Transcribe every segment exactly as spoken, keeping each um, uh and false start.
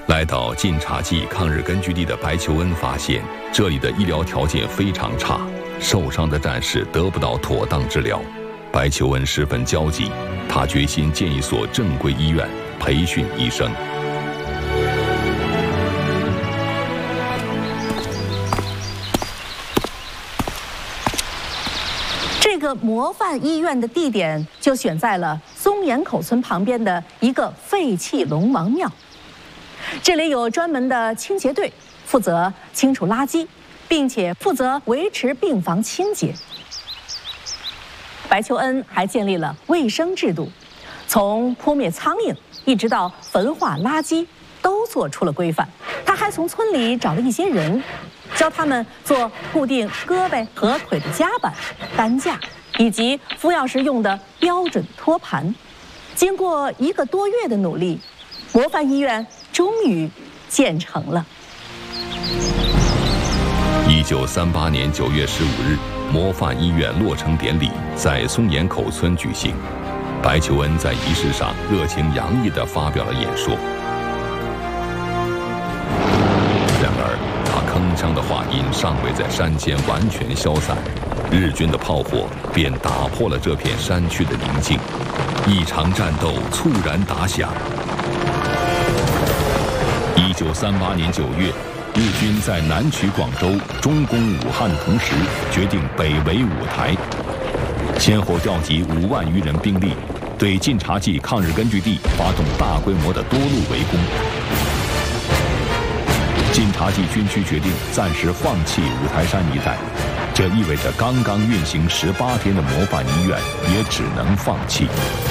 来到晋察冀抗日根据地的白求恩发现，这里的医疗条件非常差，受伤的战士得不到妥当治疗。白求恩十分焦急，他决心建一所正规医院，培训医生。 这个模范医院的地点就选在了松岩口村旁边的一个废弃龙王庙。这里有专门的清洁队，负责清除垃圾，并且负责维持病房清洁。白求恩还建立了卫生制度，从扑灭苍蝇一直到焚化垃圾，都做出了规范。他还从村里找了一些人，教他们做固定胳膊和腿的夹板、担架，以及服药时用的标准托盘。经过一个多月的努力，模范医院终于建成了。 一九三八年九月十五日，模范医院落成典礼在松岩口村举行。白求恩在仪式上热情洋溢地发表了演说。然而，他铿锵的话音尚未在山间完全消散，日军的炮火便打破了这片山区的宁静，一场战斗猝然打响。一九三八年九月，日军在南取广州、中攻武汉的同时，决定北围五台，先后调集五万余人兵力，对晋察冀抗日根据地发动大规模的多路围攻。晋察冀军区决定暂时放弃五台山一带，这意味着刚刚运行十八天的模范医院也只能放弃。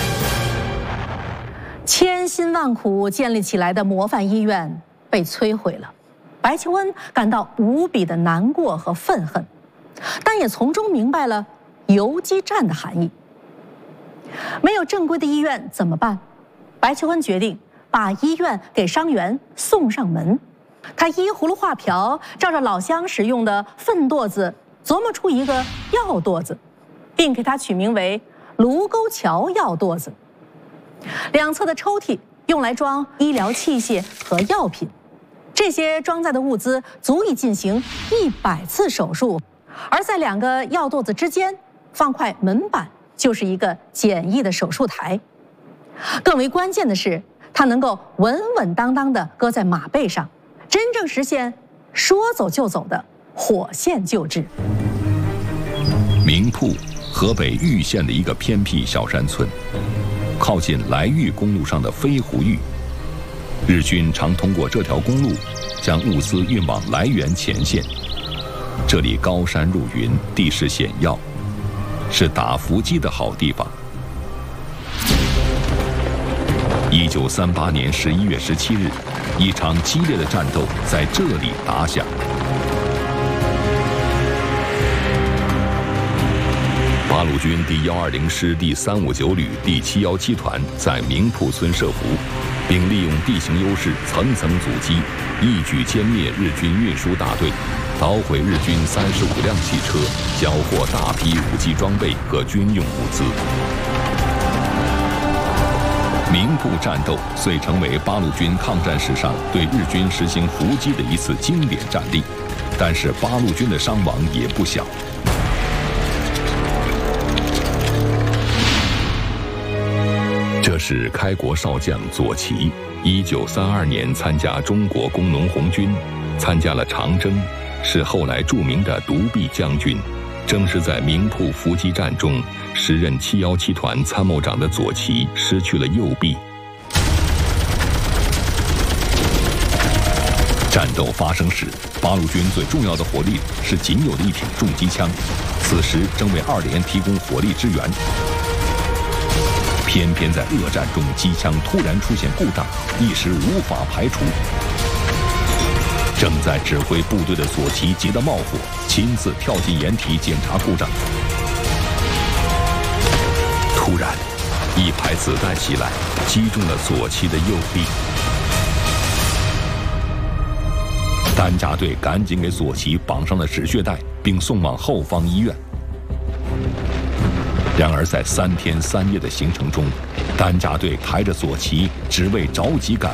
千辛万苦建立起来的模范医院被摧毁了，白求恩感到无比的难过和愤恨，但也从中明白了游击战的含义。没有正规的医院怎么办？白求恩决定把医院给伤员送上门。他依葫芦画瓢，照着老乡使用的粪垛子琢磨出一个药垛子，并给它取名为卢沟桥药垛子。两侧的抽屉用来装医疗器械和药品，这些装载的物资足以进行一百次手术，而在两个药垛子之间放块门板，就是一个简易的手术台。更为关键的是，它能够稳稳当当地搁在马背上，真正实现说走就走的火线救治。 名铺，河北玉县的一个偏僻小山村，靠近来玉公路上的飞狐峪。日军常通过这条公路将物资运往来源前线。这里高山入云，地势险要，是打伏击的好地方。一九三八年十一月十七日，一场激烈的战斗在这里打响。八路军第一二零师第三五九旅第七一七团在明铺村设伏，并利用地形优势层层阻击，一举歼灭日军运输大队，捣毁日军三十五辆汽车，缴获大批武器装备和军用物资。明铺战斗遂成为八路军抗战史上对日军实行伏击的一次经典战例，但是八路军的伤亡也不小。这是开国少将左旗，一九三二年参加中国工农红军，参加了长征，是后来著名的独臂将军。正是在明铺伏击战中，时任七一七团参谋长的左旗失去了右臂。战斗发生时，八路军最重要的火力是仅有的一挺重机枪，此时正为二连提供火力支援。偏偏在恶战中，机枪突然出现故障，一时无法排除。正在指挥部队的左旗急得冒火，亲自跳进掩体检查故障。突然，一排子弹袭来，击中了左旗的右臂。担架队赶紧给左旗绑上了止血带，并送往后方医院。然而，在三天三夜的行程中，担架队抬着左旗，只为着急赶